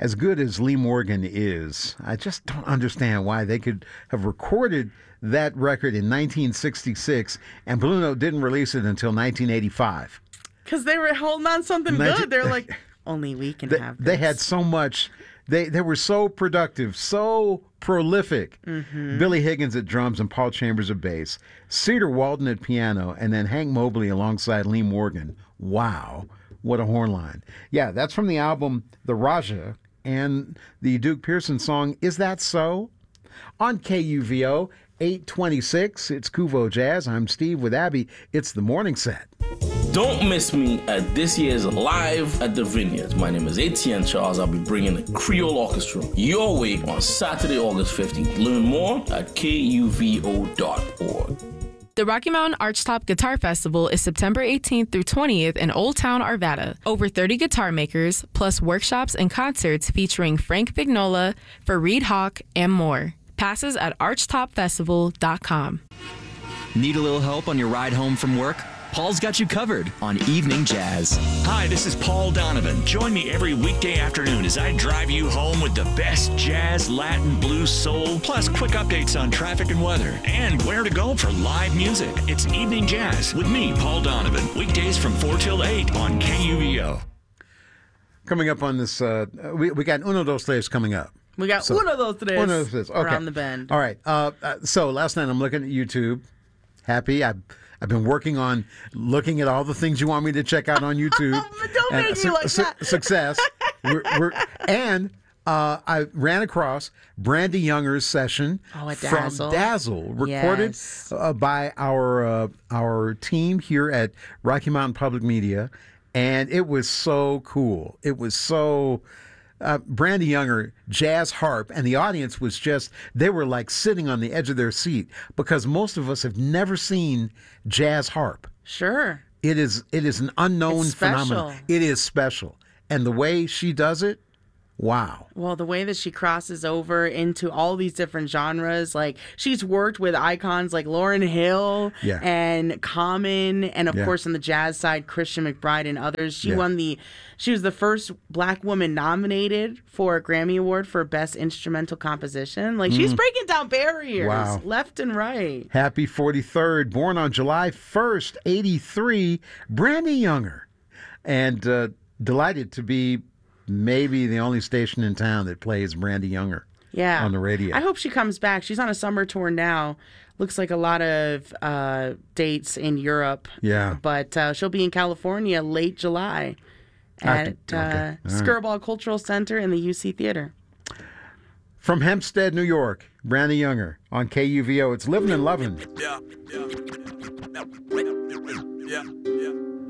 as good as Lee Morgan is, I just don't understand why they could have recorded that record in 1966 and Blue Note didn't release it until 1985. Because they were holding on something good. They're like, only we can have this. They had so much. They were so productive, so prolific. Mm-hmm. Billy Higgins at drums and Paul Chambers at bass. Cedar Walton at piano, and then Hank Mobley alongside Lee Morgan. Wow, what a horn line. Yeah, that's from the album The Raja and the Duke Pearson song, Is That So? On KUVO 826, it's Kuvo Jazz. I'm Steve with Abby. It's the morning set. Don't miss me at this year's Live at the Vineyards. My name is Etienne Charles. I'll be bringing the Creole Orchestra your way on Saturday, August 15th. Learn more at kuvo.org. The Rocky Mountain Archtop Guitar Festival is September 18th through 20th in Old Town, Arvada. Over 30 guitar makers, plus workshops and concerts featuring Frank Vignola, Fareed Hawk, and more. Passes at archtopfestival.com. Need a little help on your ride home from work? Paul's got you covered on Evening Jazz. Hi, this is Paul Donovan. Join me every weekday afternoon as I drive you home with the best jazz, Latin, blues, soul, plus quick updates on traffic and weather, and where to go for live music. It's Evening Jazz with me, Paul Donovan, weekdays from 4 till 8 on KUVO. Coming up on this, we got Uno Dos Tres coming up. We got Uno Dos Tres Okay. around the bend. All right. So last night I'm looking at YouTube. Happy. I've been working on looking at all the things you want me to check out on YouTube. Don't make me like that. Success. I ran across Brandy Younger's session from Dazzle, recorded by our team here at Rocky Mountain Public Media, and it was so cool. It was so... Brandy Younger, jazz harp, and the audience was they were like sitting on the edge of their seat because most of us have never seen jazz harp. Sure. It is an unknown phenomenon. It is special. And the way she does it, wow. Well, the way that she crosses over into all these different genres, like she's worked with icons like Lauryn Hill and Common, and of course on the jazz side, Christian McBride and others. She was the first Black woman nominated for a Grammy Award for Best Instrumental Composition. Like she's breaking down barriers left and right. Happy 43rd, born on July 1st, 83, Brandy Younger. And delighted to be maybe the only station in town that plays Brandy Younger on the radio. I hope she comes back. She's on a summer tour now. Looks like a lot of dates in Europe. Yeah. But she'll be in California late July at Skirball Cultural Center in the UC Theater. From Hempstead, New York, Brandy Younger on KUVO. It's Living and Lovin'. Yeah.